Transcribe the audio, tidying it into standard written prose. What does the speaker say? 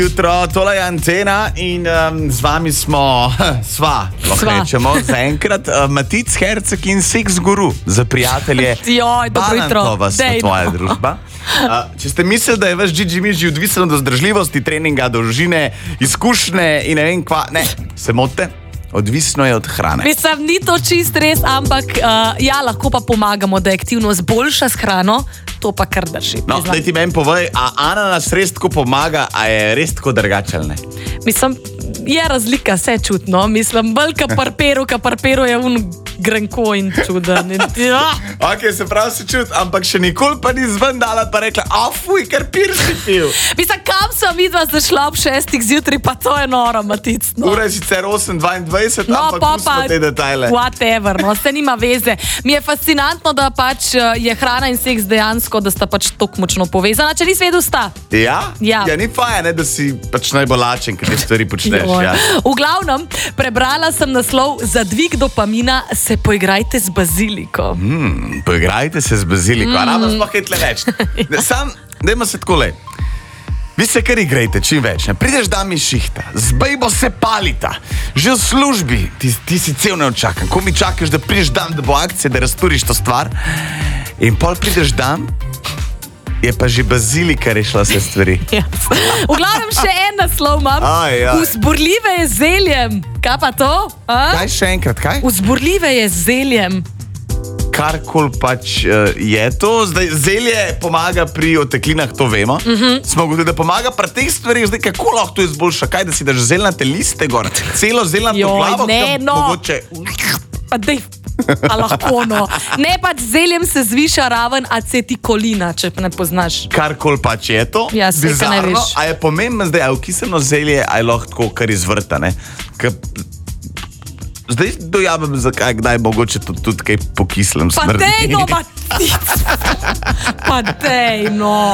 Jutro, tole je Antena in z vami sva, lahko rečemo, zaenkrat Matic, Herceg in Seks Guru za prijatelje. Banantova sta tvoja družba. Če ste mislili, da je vaš Gigi odvisen od vzdržljivosti, treninga, dolžine, izkušnje in ne vem kva, ne, se motite. Odvisno je od hrane. Mislim, ni to čist res, ampak ja, lahko pa pomagamo, da je aktivnost boljša s hrano, to pa kar drži. No, daj ti meni povej, a ananas res tako pomaga, a je res tako drugačen, ne? Mislim, je razlika, se čutno. Mislim, bolj ka parperu je grenko in čuden. Ok, se pravi se čut, ampak še nikoli pa ni zven dala pa rekla, fuj, kar pir si pil. Mislim, kam sem vidva zašla ob 6 zjutraj, pa to je noro, Matic. No. Ura je sicer 8:22, no, ampak pustimo te detajle. Whatever, no, se nima veze. Mi je fascinantno, da pač je hrana in seks dejansko, da sta pač tako močno povezana. Če nisi vedel, sta. Ja? Ja. Ja, ni faja, ne, da si pač najbolj lačen, ker te stvari počneš. Ja. V glavnem, prebrala sem naslov Za dvig dopamina se poigrajte z baziliko. Poigrajte se z baziliko, a ravno sploh kaj tle več. Sam, dajmo se takole. Vi se kar igrajte, čim več. Ne? Prideš dan mi šihta, z bejbo se palita, že v službi, ti si cel ne očakan. Ko mi čakaš, da prideš dan, da bo akcija, da razturiš to stvar, in pol prideš dan, je pa že bazilika rešila vse stvari. Yes. V glavnem še en naslov imam. Vzburljive je z zeljem. Kaj pa to? Kaj še enkrat, kaj? Vzburljive je z zeljem. Karkoli pač je to. Zdaj, zelje pomaga pri oteklinah, to vemo. Smo gotovili, da pomaga pri teh stvarih. Zdaj, kako lahko to izboljša? Kaj, da si daš zelnate liste gor? Celo zelnato glavo? Ne, no. Mogoče... Pa dej, a lahko no. Ne, pač zeljem se zviša raven acetikolina, če ne poznaš. Karkoli pač je to. Ja, se ka ne veš. A je pomembno zdaj, a je okisano zelje, a je lahko tako kar izvrta, ne? Zdaj dojavim, zakaj, kdaj mogoče tudi kaj pokislem smrdi. Pa dej no, Matic! Pa dej no!